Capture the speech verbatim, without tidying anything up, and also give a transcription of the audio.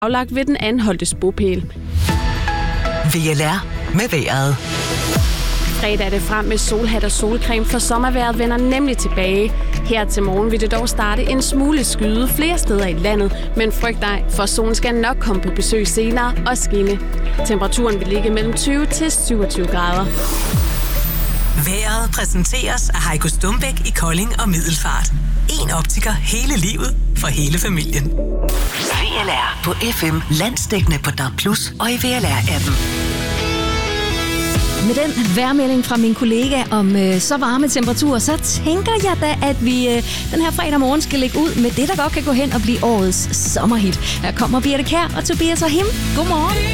aflagt ved den anholdtes bopæl. V L R med vejret. Fredag er det frem med solhat og solcreme, for sommervejret vender nemlig tilbage. Her til morgen vil det dog starte en smule skyde flere steder i landet, men frygt dig, for solen skal nok komme på besøg senere og skinne. Temperaturen vil ligge mellem tyve til syvogtyve grader. Vejret præsenteres af Heiko Stumbæk i Kolding og Middelfart. En optiker hele livet for hele familien. V L R på F M, landsdækkende på D A B plus, og i V L R-appen. Med den vejrmelding fra min kollega om øh, så varme temperaturer, så tænker jeg da, at vi øh, den her fredag morgen skal lægge ud med det, der godt kan gå hen og blive årets sommerhit. Her kommer Birte Kjær og Tobias Rahim. Godmorgen.